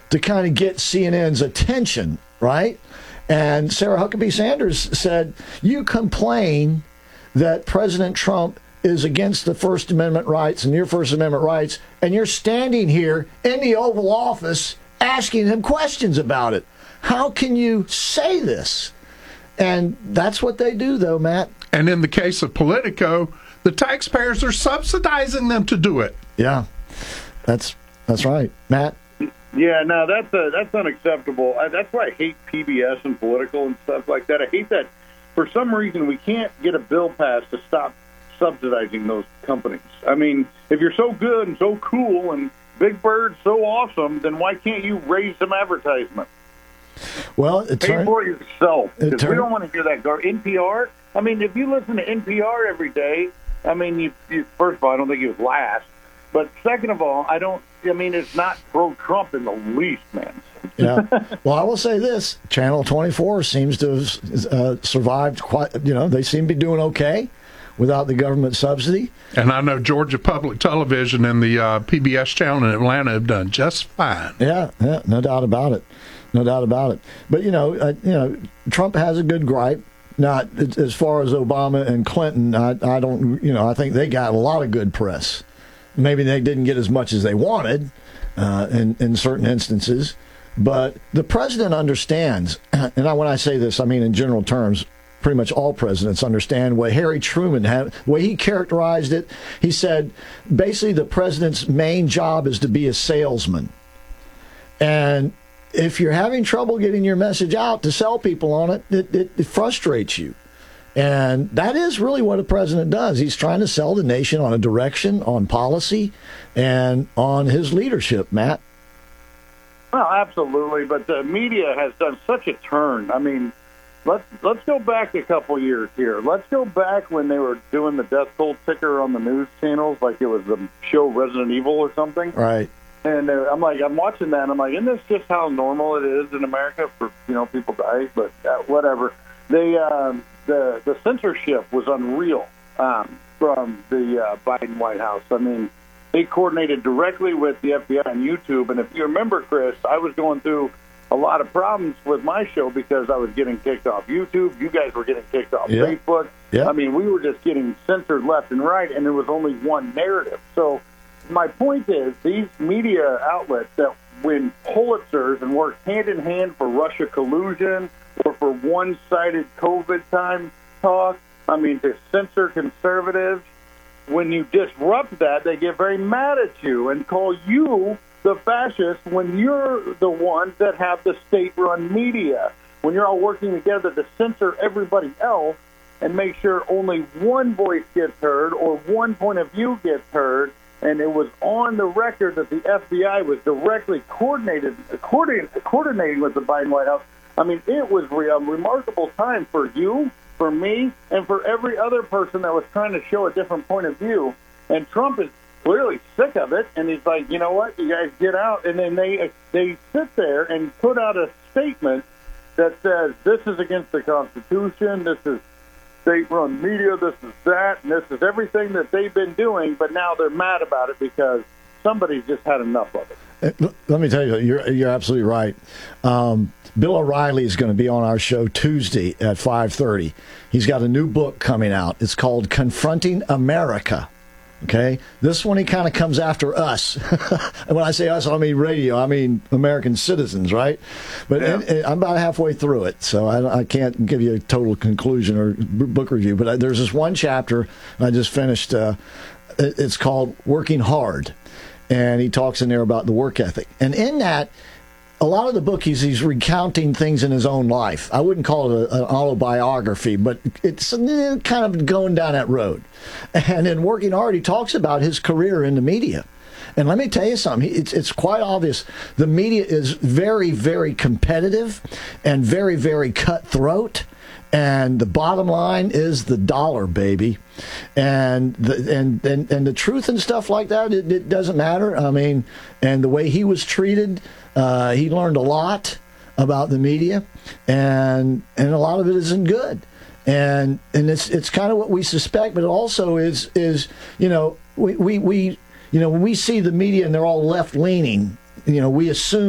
to kind of get CNN's attention, right? And Sarah Huckabee Sanders said, you complain that President Trump is against the First Amendment rights and your First Amendment rights, and you're standing here in the Oval Office asking him questions about it. How can you say this? And that's what they do, though, Matt. And in the case of Politico, the taxpayers are subsidizing them to do it. Yeah, that's right. Matt? Yeah, no, that's unacceptable. That's why I hate PBS and Political and stuff like that. I hate that for some reason we can't get a bill passed to stop subsidizing those companies. I mean, if you're so good and so cool and Big Bird's so awesome, then why can't you raise some advertisement? Well, pay for it yourself. Because we don't want to hear that. NPR, I mean, if you listen to NPR every day, I mean, you first of all, I don't think it was last. But second of all, it's not pro-Trump in the least, man. Yeah. Well, I will say this. Channel 24 seems to have survived quite, they seem to be doing okay without the government subsidy. And I know Georgia Public Television and the PBS channel in Atlanta have done just fine. Yeah, no doubt about it. No doubt about it. But, Trump has a good gripe. Not as far as Obama and Clinton, I don't, I think they got a lot of good press. Maybe they didn't get as much as they wanted in certain instances. But the president understands, and when I say this, I mean in general terms, pretty much all presidents understand what Harry Truman had, the way he characterized it. He said, basically the president's main job is to be a salesman. And if you're having trouble getting your message out to sell people on it, it frustrates you. And that is really what a president does. He's trying to sell the nation on a direction, on policy, and on his leadership, Matt. Well, absolutely. But the media has done such a turn. I mean, let's go back a couple years here. Let's go back when they were doing the death toll ticker on the news channels, like it was the show Resident Evil or something. Right. And I'm watching that, and I'm like, isn't this just how normal it is in America for, people die? But whatever. The censorship was unreal from the Biden White House. I mean, they coordinated directly with the FBI and YouTube. And if you remember, Chris, I was going through a lot of problems with my show because I was getting kicked off YouTube. You guys were getting kicked off Facebook. Yeah. I mean, we were just getting censored left and right, and there was only one narrative. So my point is, these media outlets that win Pulitzers and work hand in hand for Russia collusion or for one-sided COVID time talk, to censor conservatives, when you disrupt that, they get very mad at you and call you the fascist when you're the ones that have the state-run media, when you're all working together to censor everybody else and make sure only one voice gets heard or one point of view gets heard. And it was on the record that the FBI was directly coordinating with the Biden White House. I mean, it was a remarkable time for you, for me, and for every other person that was trying to show a different point of view. And Trump is clearly sick of it, and he's like, you know what, you guys get out. And then they sit there and put out a statement that says, this is against the Constitution, this is state-run media, this is that, and this is everything that they've been doing, but now they're mad about it because somebody's just had enough of it. Let me tell you, you're absolutely right. Bill O'Reilly is going to be on our show Tuesday at 5:30. He's got a new book coming out. It's called Confronting America. Okay? This one, he kind of comes after us. And when I say us, I mean radio. I mean American citizens, right? But I'm about halfway through it, so I can't give you a total conclusion or book review. But there's this one chapter I just finished. It's called Working Hard. And he talks in there about the work ethic. And in that, a lot of the book, he's recounting things in his own life. I wouldn't call it an autobiography, but it's kind of going down that road. And in Working Hard, he talks about his career in the media. And let me tell you something. It's quite obvious. The media is very, very competitive and very, very cutthroat. And the bottom line is the dollar, baby. And the truth and stuff like that, it doesn't matter. I mean, and the way he was treated, he learned a lot about the media, and a lot of it isn't good. And it's kind of what we suspect, but it also is we when we see the media and they're all left leaning, we assume